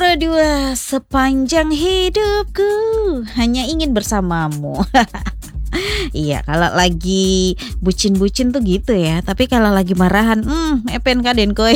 Pura 2, sepanjang hidupku hanya ingin bersamamu. Iya, kalau lagi bucin-bucin tuh gitu ya. Tapi kalau lagi marahan, epen kaden koy.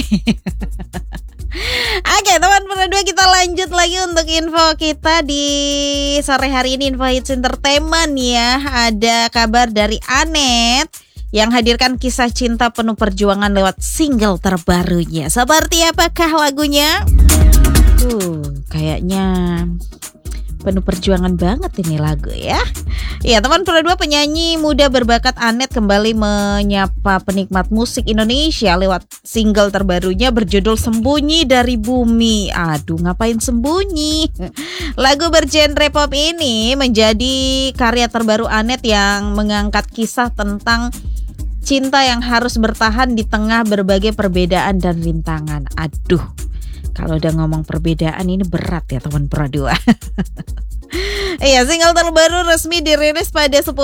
Oke, teman Pura 2, kita lanjut lagi untuk info kita di sore hari ini. Info Hits Entertainment ya. Ada kabar dari Anet yang hadirkan kisah cinta penuh perjuangan lewat single terbarunya. Seperti apakah lagunya? Kayaknya penuh perjuangan banget ini lagu ya. Ya, teman Pura 2, penyanyi muda berbakat Anet kembali menyapa penikmat musik Indonesia lewat single terbarunya berjudul Sembunyi dari Bumi. Aduh, ngapain sembunyi? Lagu bergenre pop ini menjadi karya terbaru Anet yang mengangkat kisah tentang cinta yang harus bertahan di tengah berbagai perbedaan dan rintangan. Aduh, kalau udah ngomong perbedaan ini berat ya teman Pura 2. Iya, single terbaru resmi dirilis pada 10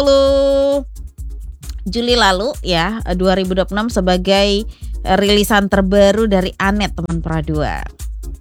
Juli lalu ya, 2026 sebagai rilisan terbaru dari Anet teman Pura 2.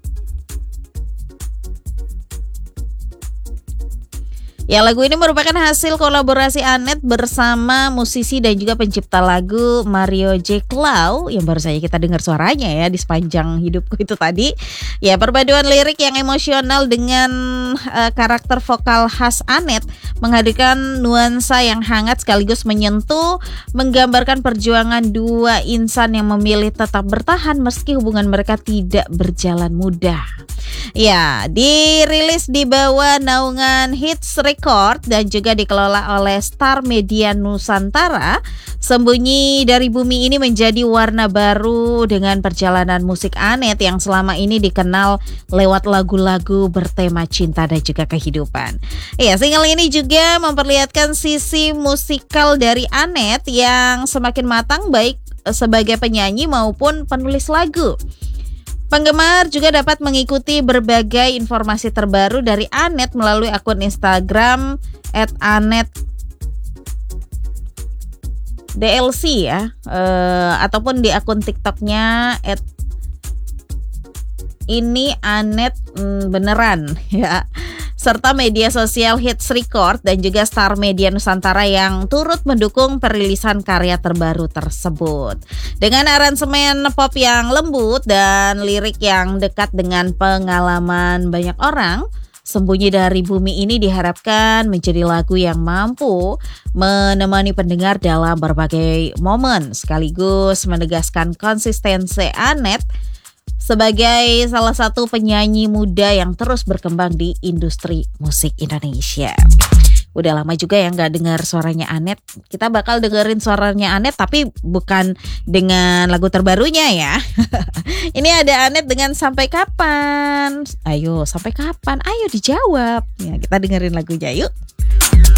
Ya, lagu ini merupakan hasil kolaborasi Anet bersama musisi dan juga pencipta lagu Mario J. Clow yang baru saja kita dengar suaranya ya di sepanjang hidupku itu tadi. Ya, perpaduan lirik yang emosional dengan karakter vokal khas Anet menghadirkan nuansa yang hangat sekaligus menyentuh, menggambarkan perjuangan dua insan yang memilih tetap bertahan meski hubungan mereka tidak berjalan mudah. Ya, dirilis di bawah naungan Hits Record dan juga dikelola oleh Star Media Nusantara. Sembunyi dari Bumi ini menjadi warna baru dengan perjalanan musik Anet yang selama ini dikenal lewat lagu-lagu bertema cinta dan juga kehidupan. Ya, single ini juga memperlihatkan sisi musikal dari Anet yang semakin matang baik sebagai penyanyi maupun penulis lagu. Penggemar juga dapat mengikuti berbagai informasi terbaru dari Anet melalui akun Instagram @AnetDLC ya, ataupun di akun TikToknya @ini Anet beneran ya. Serta media sosial Hits Record dan juga Star Media Nusantara yang turut mendukung perilisan karya terbaru tersebut. Dengan aransemen pop yang lembut dan lirik yang dekat dengan pengalaman banyak orang, Sembunyi dari Bumi ini diharapkan menjadi lagu yang mampu menemani pendengar dalam berbagai momen, sekaligus menegaskan konsistensi Anet sebagai salah satu penyanyi muda yang terus berkembang di industri musik Indonesia. Udah lama juga ya nggak dengar suaranya Anet. Kita bakal dengerin suaranya Anet tapi bukan dengan lagu terbarunya ya. Ini ada Anet dengan Sampai Kapan. Ayo, sampai kapan? Ayo dijawab. Ya, kita dengerin lagunya yuk.